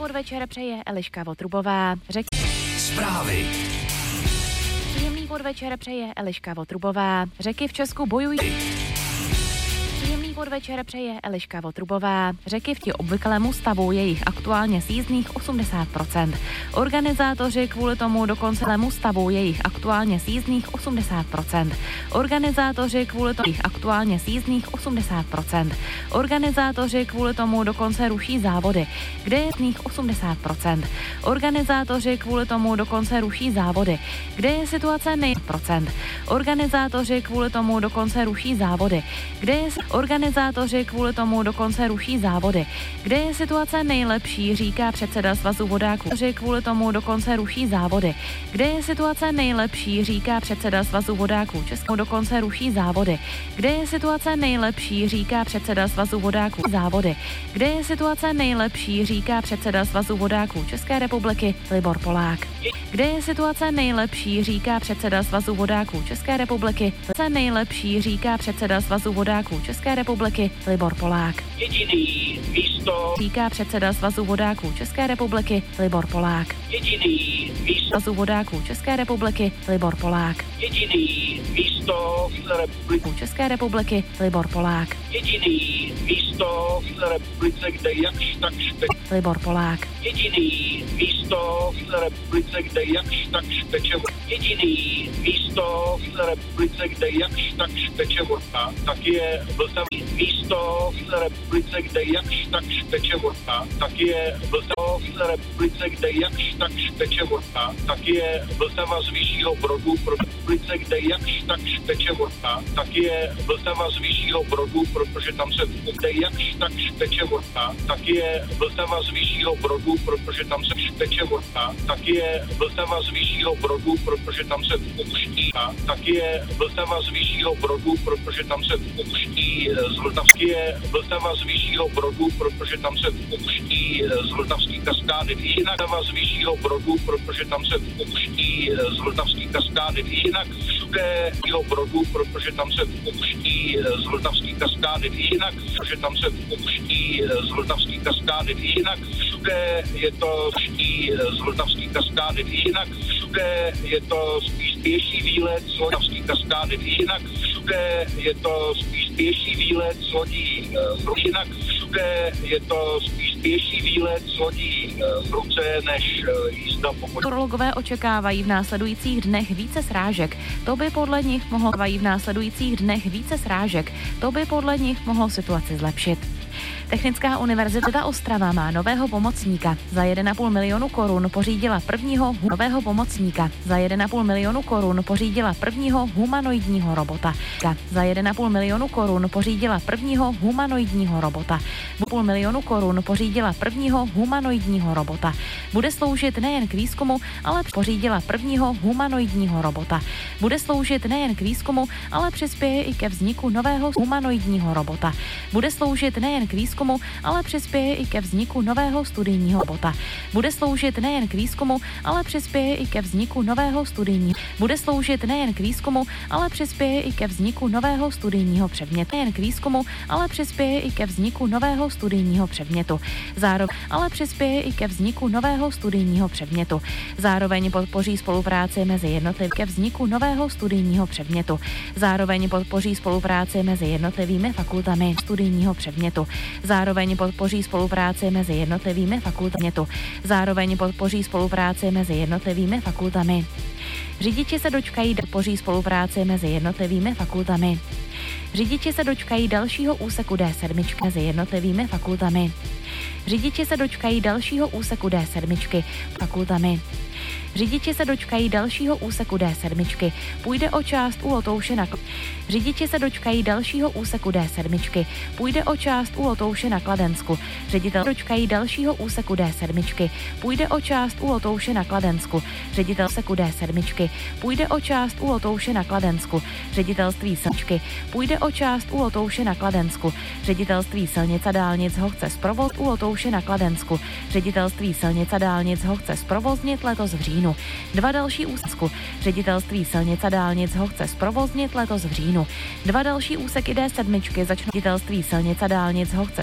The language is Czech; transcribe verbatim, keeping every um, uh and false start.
podvečer přeje Eliška Votrubová. Řek... Zprávy. Příjemný podvečer přeje Eliška Votrubová. Řeky v Česku bojují. Příjemný podvečer přeje Eliška Votrubová. Řeky v ti obvyklému stavu je jich aktuálně sjízdných osmdesát procent. Organizátoři kvůli tomu dokonce lému stavu je jich aktuálně sjízdných osmdesát procent. Organizátoři kvůli tomu jich aktuálně sjízdných osmdesát procent. Organizátoři kvůli tomu dokonce ruší závody, kde je sníh osmdesát procent. Organizátoři kvůli tomu dokonce ruší závody, kde je situace nej procent. Organizátoři kvůli tomu dokonce ruší závody, kde je Organizátoři kvůli tomu dokonce ruší závody, kde je situace nejlepší, říká předseda Svazu vodáků. Kvůli tomu dokonce ruší závody, kde je situace nejlepší, říká předseda Svazu vodáků. Českou dokonce ruší závody, kde je situace nejlepší, říká předseda Svazu vodáků. Závody, kde je situace nejlepší, říká předseda Svazu vodáků České republiky Libor Polák. Kde je situace nejlepší, říká předseda Svazu vodáků České republiky. Co nejlepší, říká předseda Svazu vodáků České republiky Libor Polák. Jediný místo, říká předseda Svazu vodáků České republiky Libor Polák. Jediný místo, Svazu vodáků České republiky Libor Polák. Jediný místo v republice České republiky Libor Polák. Jediný místo v republice, kde jakž tak špe... Libor Polák. Jediný místo v republice, kde jakž tak špeče voda. Jediný místo v republice, kde jakž tak špeče voda, tak je Vltavy. Místo v republice, kde jakž tak špeče voda, tak je Vltava. V republice, kde jakž tak špeče voda, tak je Vltava z Vyššího Brodu. Pro republice, kde jakž tak špeče voda, tak je Vltava z Vyššího Brodu, protože tam se kde jakž tak špeče voda, tak je Vltava z Vyššího Brodu, protože tam se špeče voda, tak je Vltava z Vyššího Brodu, protože tam se pouští, tak je Vltava z Vyššího Brodu, protože tam se pouští z Vltavské je Vltava z Vyššího Brodu, protože tam se pouští z Vltavské kaskády, jinak Vltava z Vyššího Brodu, protože tam se pouští z Vltavské kaskády, jinak všude Vyššího Brodu, protože tam se pouští z Vltavské kaskády, jinak, protože tam se pouští z Vltavské kaskády, jinak všude je to pouští z Vltavské kaskády, jinak všude je to spíš pěší výlet z Vltavské kaskády, jinak všude je to spíš pěší výlet z lodí, jinak všude je to spíš pěší výlet z lodí v ruce než jízda po vodě. Meteorologové očekávají v následujících dnech více srážek. To by podle nich mohlo v následujících dnech více srážek. To by podle nich mohlo situaci zlepšit. Technická univerzita Ostrava má nového pomocníka. Za jeden a půl milionu korun pořídila prvního nového pomocníka. Za jeden a půl milionu korun pořídila prvního humanoidního robota. Za jeden a půl milionu korun pořídila prvního humanoidního robota. Půl milionu korun pořídila prvního humanoidního robota. Bude sloužit nejen k výzkumu, ale pořídila prvního humanoidního robota. Bude sloužit nejen k výzkumu, ale přispěje i ke vzniku nového humanoidního robota. Bude sloužit nejen k výzkumu, ale přispěje i ke vzniku nového studijního robota. Bude sloužit nejen k výzkumu, ale přispěje i ke vzniku nového studijního. Bude sloužit nejen k výzkumu, ale přispěje i ke vzniku nového studijního předmětu. Nejen k výzkumu, ale přispěje i ke vzniku nového studijního předmětu. Zároveň ale přispěje i ke vzniku nového studijního předmětu. Zároveň podpoří spolupráci mezi jednotlivými ke vzniku nového studijního předmětu. Zároveň podpoří spolupráci mezi jednotlivými fakultami studijního předmětu. Zároveň podpoří spolupráci mezi jednotlivými fakultami. Zároveň podpoří spolupráci mezi jednotlivými fakultami. Řidiči se dočkají podpoří spolupráci mezi jednotlivými fakultami. Řidiči se dočkají dalšího úseku D sedm mezi jednotlivými fakultami. Řidiči se dočkají dalšího úseku D sedm fakultami. Řidiči se dočkají dalšího úseku D sedm. Půjde o část u Lotouše na Řidiči se dočkají dalšího úseku D sedm. Půjde o část u Lotouše na Kladensku. Ředitel dočkají dalšího úseku D sedm. Půjde o část u Lotouše na Kladensku. Ředitel úseku D sedm. Půjde o část u Lotouše na Kladensku. Ředitelství silničky. Půjde o část u Lotouše na Kladensku. Ředitelství silnic a dálnic ho chce zprovoz u Lotouše na Kladensku. Ředitelství silnic a dálnic ho chce zprovoznit letos v říjnu. Dva další úseky. Ředitelství silnic a dálnic ho chce zprovoznit letos v říjnu. Dva další úseky D sedm začne. Ředitelství silnic a dálnic ho chce